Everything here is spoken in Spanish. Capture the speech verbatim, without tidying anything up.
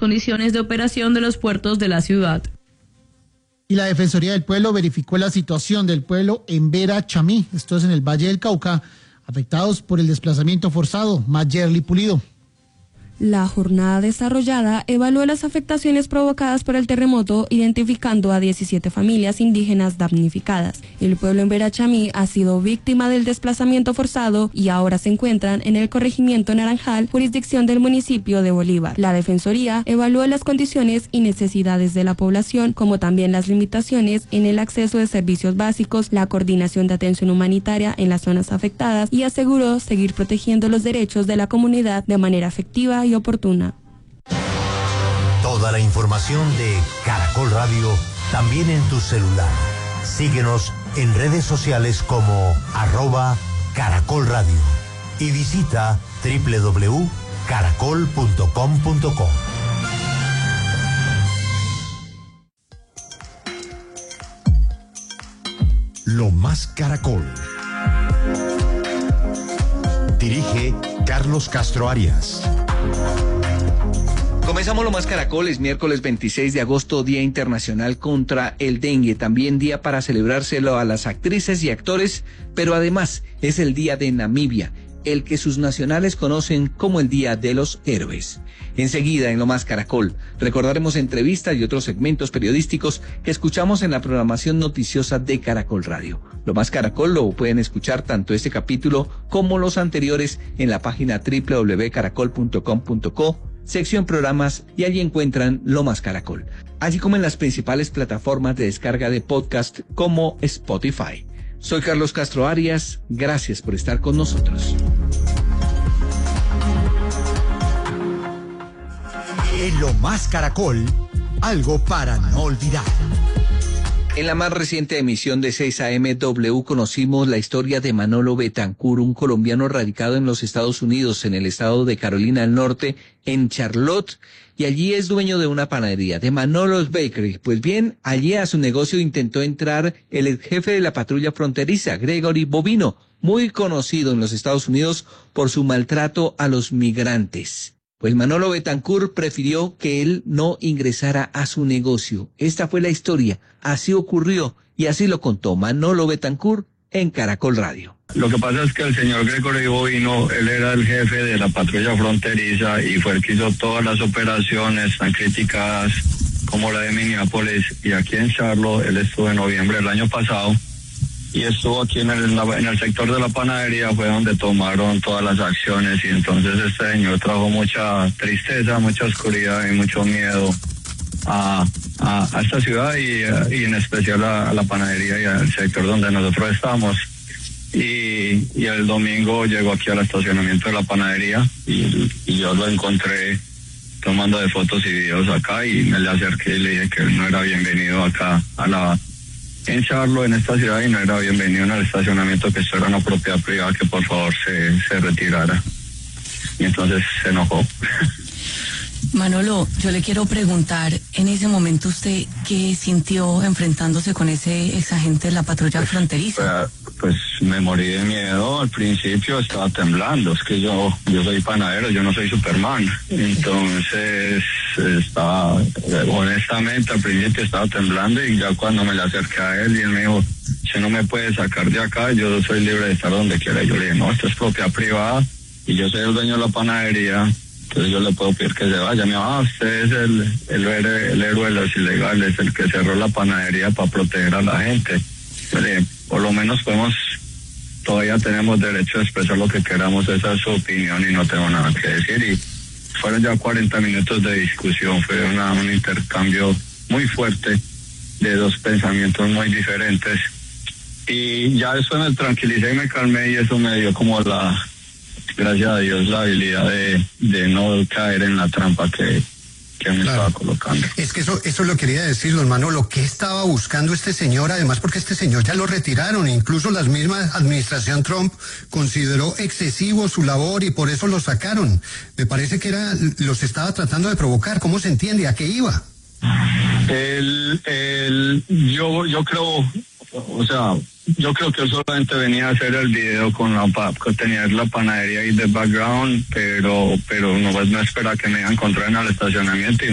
condiciones de operación de los puertos de la ciudad. Y la Defensoría del Pueblo verificó la situación del pueblo en Vera Chamí, esto es en el Valle del Cauca, afectados por el desplazamiento forzado. Mayerly Pulido. La jornada desarrollada evaluó las afectaciones provocadas por el terremoto, identificando a diecisiete familias indígenas damnificadas. El pueblo en Vera Chamí ha sido víctima del desplazamiento forzado y ahora se encuentran en el corregimiento Naranjal, jurisdicción del municipio de Bolívar. La Defensoría evaluó las condiciones y necesidades de la población, como también las limitaciones en el acceso de servicios básicos, la coordinación de atención humanitaria en las zonas afectadas y aseguró seguir protegiendo los derechos de la comunidad de manera efectiva y oportuna. Toda la información de Caracol Radio también en tu celular. Síguenos en redes sociales como arroba Caracol Radio y visita doble u doble u doble u punto caracol punto com punto co. Lo más Caracol. Dirige Carlos Castro Arias. Comenzamos Lo Más Caracol, es miércoles veintiséis de agosto, Día Internacional contra el Dengue, también día para celebrárselo a las actrices y actores, pero además es el Día de Namibia, el que sus nacionales conocen como el Día de los Héroes. Enseguida, en Lo Más Caracol, recordaremos entrevistas y otros segmentos periodísticos que escuchamos en la programación noticiosa de Caracol Radio. Lo Más Caracol lo pueden escuchar tanto este capítulo como los anteriores en la página doble u doble u doble u punto caracol punto com punto co, sección programas, y allí encuentran Lo Más Caracol, así como en las principales plataformas de descarga de podcast como Spotify. Soy Carlos Castro Arias, gracias por estar con nosotros. En Lo Más Caracol, algo para no olvidar. En la más reciente emisión de seis A M W conocimos la historia de Manolo Betancur, un colombiano radicado en los Estados Unidos, en el estado de Carolina del Norte, en Charlotte, y allí es dueño de una panadería, de Manolo's Bakery. Pues bien, allí a su negocio intentó entrar el ex jefe de la patrulla fronteriza, Gregory Bovino, muy conocido en los Estados Unidos por su maltrato a los migrantes. Pues Manolo Betancur prefirió que él no ingresara a su negocio. Esta fue la historia, así ocurrió y así lo contó Manolo Betancur en Caracol Radio. Lo que pasa es que el señor Gregory Bovino, él era el jefe de la patrulla fronteriza y fue el que hizo todas las operaciones tan criticadas como la de Minneapolis, y aquí en Charlotte él estuvo en noviembre del año pasado y estuvo aquí en el, en el sector de la panadería, fue donde tomaron todas las acciones, y entonces este señor trajo mucha tristeza, mucha oscuridad y mucho miedo a, a, a esta ciudad y, y en especial a, a la panadería y al sector donde nosotros estamos. Y, y el domingo llegó aquí al estacionamiento de la panadería y, y yo lo encontré tomando de fotos y videos acá, y me le acerqué y le dije que él no era bienvenido acá a la en Charlotte, en esta ciudad, y no era bienvenido en el estacionamiento, que esto era una propiedad privada, que por favor se, se retirara. Y entonces se enojó. Manolo, yo le quiero preguntar, en ese momento usted, ¿qué sintió enfrentándose con ese ex agente de la patrulla pues, fronteriza? Pues me morí de miedo, al principio estaba temblando, es que yo yo soy panadero, yo no soy Superman, entonces estaba, honestamente al principio estaba temblando, y ya cuando me le acerqué a él y él me dijo, usted no me puede sacar de acá, yo soy libre de estar donde quiera, yo le dije, no, esto es propiedad privada y yo soy el dueño de la panadería, entonces yo le puedo pedir que se vaya. Me dijo, ah, usted es el, el, el héroe de los ilegales, el que cerró la panadería para proteger a la gente. Yo le dije, por lo menos podemos, todavía tenemos derecho a expresar lo que queramos, esa es su opinión y no tengo nada que decir. Y fueron ya cuarenta minutos de discusión, fue una, un intercambio muy fuerte de dos pensamientos muy diferentes. Y ya eso me tranquilicé y me calmé, y eso me dio como la, gracias a Dios, la habilidad de, de no caer en la trampa que, que me claro. estaba colocando. Es que eso, eso lo quería decir, don Manolo, ¿qué estaba buscando este señor? Además, porque este señor ya lo retiraron, incluso la misma administración Trump consideró excesivo su labor y por eso lo sacaron. Me parece que era, los estaba tratando de provocar. ¿Cómo se entiende? ¿A qué iba? El, el, yo, yo creo, o sea, yo creo que él solamente venía a hacer el video con la con tener la panadería ahí de background, pero pero no, no espera que me encontraran al estacionamiento y